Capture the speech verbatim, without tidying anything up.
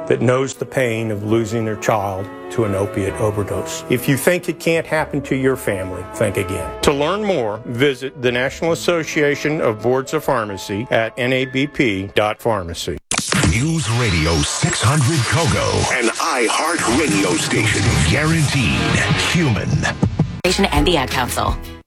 that knows the pain of losing their child to an opiate overdose. If you think it can't happen to your family, think again. To learn more, visit the National Association of Boards of Pharmacy at N A B P dot pharmacy. News Radio six hundred Kogo, an iHeart radio station, guaranteed human. And the Ad Council.